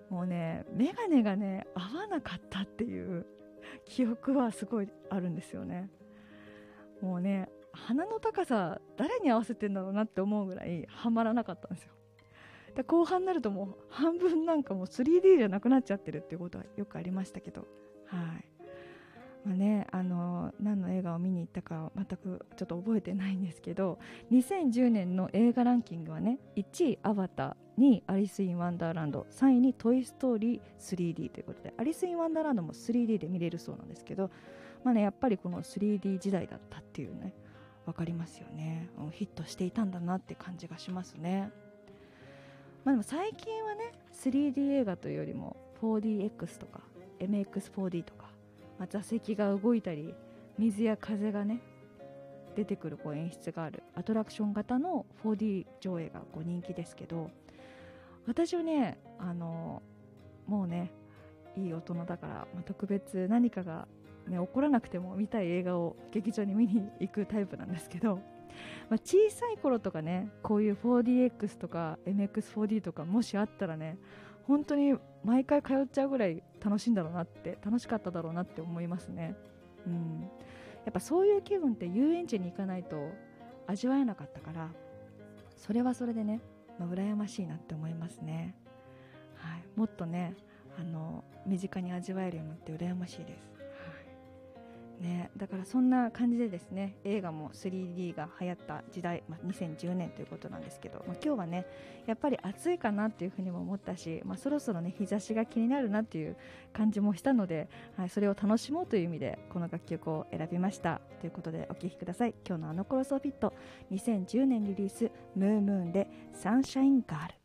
もうねメガネがね合わなかったっていう記憶はすごいあるんですよね。もうね鼻の高さ誰に合わせてんだろうなって思うぐらいはまらなかったんですよ。で後半になるともう半分なんかもう 3D じゃなくなっちゃってるっていうことはよくありましたけど、はい。まあね、何の映画を見に行ったかは全くちょっと覚えてないんですけど、2010年の映画ランキングはね、1位アバター、2位アリス・イン・ワンダーランド、3位にトイ・ストーリー 3D ということで、アリス・イン・ワンダーランドも 3D で見れるそうなんですけど、まあね、やっぱりこの 3D 時代だったっていうね、わかりますよね。ヒットしていたんだなって感じがしますね。まあ、でも最近はね 3D 映画というよりも 4DX とか MX4D とか、まあ、座席が動いたり水や風がね出てくるこう演出があるアトラクション型の 4D 上映がこう人気ですけど、私はねもうねいい大人だから、まあ、特別何かが、ね、起こらなくても見たい映画を劇場に見に行くタイプなんですけど、まあ、小さい頃とかねこういう 4DX とか MX4D とかもしあったらね本当に毎回通っちゃうぐらい楽しかっただろうなって思いますね。やっぱそういう気分って遊園地に行かないと味わえなかったから、それはそれでね、まあ、羨ましいなって思いますね。はい、もっとね身近に味わえるようになって羨ましいです。ね、だからそんな感じでですね映画も 3D が流行った時代、まあ、2010年ということなんですけど、まあ、今日はねやっぱり暑いかなっていうふうにも思ったし、まあ、そろそろね日差しが気になるなっていう感じもしたので、はい、それを楽しもうという意味でこの楽曲を選びましたということでお聴きください。今日のあの頃ソーフィット2010年リリースムームーンでサンシャインガール。